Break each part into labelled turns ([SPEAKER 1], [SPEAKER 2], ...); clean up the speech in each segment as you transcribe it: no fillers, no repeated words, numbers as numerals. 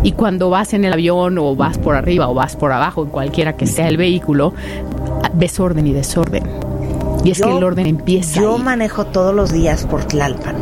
[SPEAKER 1] Y cuando vas en el avión o vas por arriba o vas por abajo, en cualquiera que sea el vehículo, ves orden y desorden. Y es que el orden empieza
[SPEAKER 2] Yo
[SPEAKER 1] ahí.
[SPEAKER 2] manejo todos los días por Tlalpan.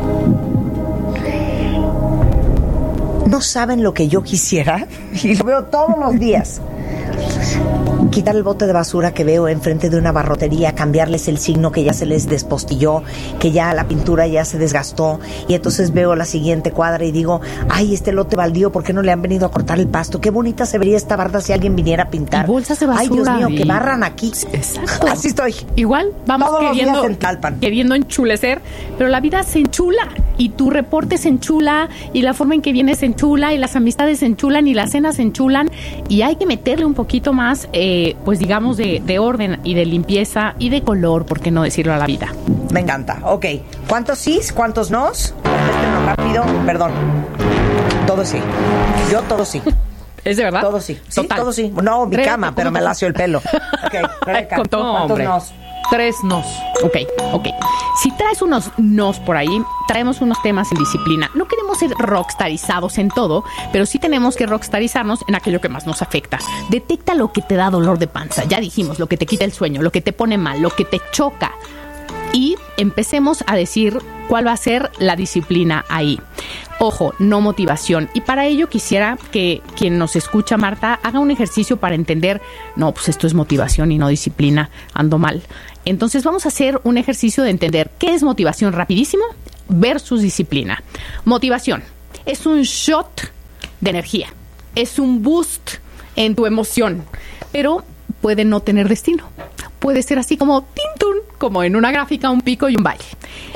[SPEAKER 2] No saben lo que yo quisiera, y lo veo todos los días. Quitar el bote de basura que veo enfrente de una barrotería, cambiarles el signo que ya se les despostilló, que ya la pintura ya se desgastó, y entonces veo la siguiente cuadra y digo, ay, este lote baldío, ¿por qué no le han venido a cortar el pasto? Qué bonita se vería esta barda si alguien viniera a pintar.
[SPEAKER 1] Y bolsas de basura.
[SPEAKER 2] Ay, Dios mío, que barran aquí.
[SPEAKER 1] Exacto.
[SPEAKER 2] Así estoy.
[SPEAKER 1] Igual vamos
[SPEAKER 2] Todos los días en Tlalpan.
[SPEAKER 1] queriendo enchulecer, pero la vida se enchula y tu reporte se enchula y la forma en que vienes se enchula y las amistades se enchulan y las cenas se enchulan y hay que meterle un poquito más, pues digamos, de orden y de limpieza y de color, ¿por qué no decirlo, a la vida?
[SPEAKER 2] Me encanta. Ok. ¿Cuántos sís? ¿Cuántos nos? Contéstenos rápido. Perdón. Todo sí. Yo todo sí.
[SPEAKER 1] ¿Es de verdad?
[SPEAKER 2] Todo sí. Sí,
[SPEAKER 1] Total.
[SPEAKER 2] todo sí. No, mi cama, pero me lacio el pelo. Ok, Rebeca,
[SPEAKER 1] Con todo,
[SPEAKER 2] ¿cuántos
[SPEAKER 1] hombre.
[SPEAKER 2] nos?
[SPEAKER 3] 3 nos.
[SPEAKER 1] Ok. Si traes unos nos por ahí, traemos unos temas en disciplina. No queremos ser rockstarizados en todo, pero sí tenemos que rockstarizarnos en aquello que más nos afecta. Detecta lo que te da dolor de panza. Ya dijimos, lo que te quita el sueño, lo que te pone mal, lo que te choca. Y empecemos a decir cuál va a ser la disciplina ahí. Ojo, no motivación. Y para ello quisiera que quien nos escucha, Marta, haga un ejercicio para entender, no, pues esto es motivación y no disciplina, ando mal. Entonces vamos a hacer un ejercicio de entender qué es motivación rapidísimo versus disciplina. Motivación es un shot de energía, es un boost en tu emoción, pero puede no tener destino. Puede ser así como tintún, como en una gráfica, un pico y un valle.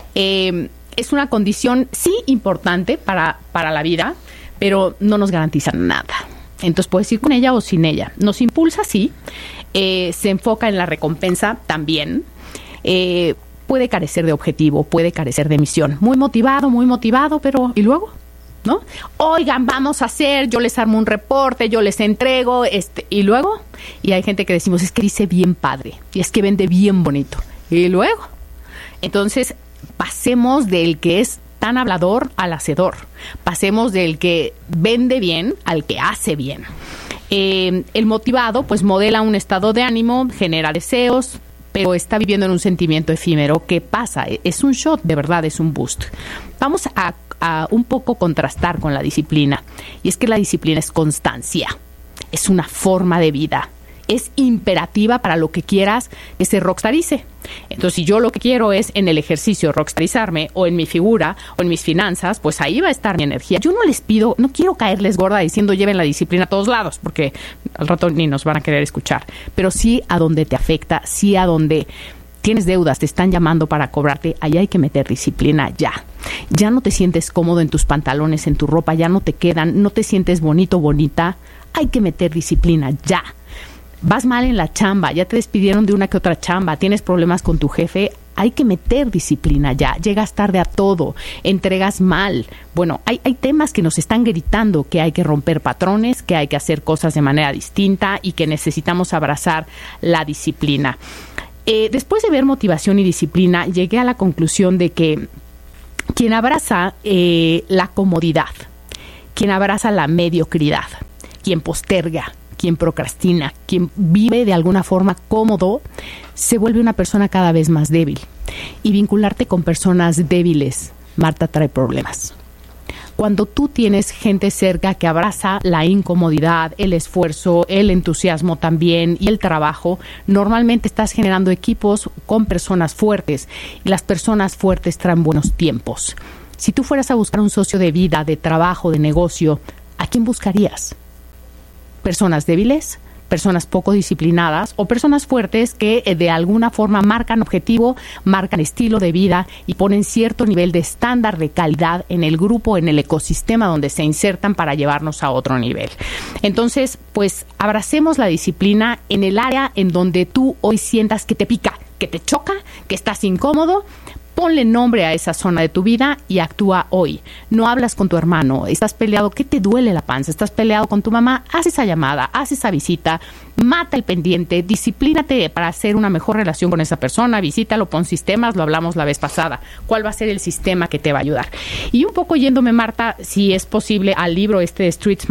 [SPEAKER 1] Es una condición, sí, importante para la vida, pero no nos garantiza nada. Entonces puedes ir con ella o sin ella. Nos impulsa, sí. Se enfoca en la recompensa también. Puede carecer de objetivo, puede carecer de misión. Muy motivado, pero ¿y luego? ¿No? Oigan, vamos a hacer, yo les armo un reporte, yo les entrego, y luego, y hay gente que decimos, es que dice bien padre, y es que vende bien bonito, y luego, entonces, pasemos del que es tan hablador al hacedor, pasemos del que vende bien al que hace bien. El motivado, pues modela un estado de ánimo, genera deseos, pero está viviendo en un sentimiento efímero. ¿Qué pasa? Es un shot, de verdad, es un boost. Vamos a un poco contrastar con la disciplina. Y es que la disciplina es constancia, es una forma de vida, es imperativa para lo que quieras que se rockstarice. Entonces, si yo lo que quiero es en el ejercicio rockstarizarme, o en mi figura, o en mis finanzas, pues ahí va a estar mi energía. Yo no les pido, no quiero caerles gorda diciendo lleven la disciplina a todos lados, porque al rato ni nos van a querer escuchar. Pero sí a donde te afecta, sí a donde tienes deudas, te están llamando para cobrarte, ahí hay que meter disciplina ya. Ya no te sientes cómodo en tus pantalones, en tu ropa, ya no te quedan, no te sientes bonito, bonita, hay que meter disciplina ya. Vas mal en la chamba, ya te despidieron de una que otra chamba, tienes problemas con tu jefe, hay que meter disciplina ya. Llegas tarde a todo, entregas mal. Bueno, hay temas que nos están gritando que hay que romper patrones, que hay que hacer cosas de manera distinta y que necesitamos abrazar la disciplina. Después de ver motivación y disciplina, llegué a la conclusión de que quien abraza la comodidad, quien abraza la mediocridad, quien posterga, quien procrastina, quien vive de alguna forma cómodo, se vuelve una persona cada vez más débil. Y vincularte con personas débiles, Marta, trae problemas. Cuando tú tienes gente cerca que abraza la incomodidad, el esfuerzo, el entusiasmo también y el trabajo, normalmente estás generando equipos con personas fuertes y las personas fuertes traen buenos tiempos. Si tú fueras a buscar un socio de vida, de trabajo, de negocio, ¿a quién buscarías? ¿Personas débiles? ¿Personas poco disciplinadas? ¿O personas fuertes que de alguna forma marcan objetivo, marcan estilo de vida y ponen cierto nivel de estándar de calidad en el grupo, en el ecosistema donde se insertan para llevarnos a otro nivel? Entonces, pues abracemos la disciplina en el área en donde tú hoy sientas que te pica, que te choca, que estás incómodo. Ponle nombre a esa zona de tu vida y actúa hoy. No hablas con tu hermano, estás peleado, ¿qué te duele la panza? Estás peleado con tu mamá, haz esa llamada, haz esa visita, mata el pendiente, disciplínate para hacer una mejor relación con esa persona, visítalo, pon sistemas, lo hablamos la vez pasada. ¿Cuál va a ser el sistema que te va a ayudar? Y un poco yéndome, Marta, si es posible, al libro de Street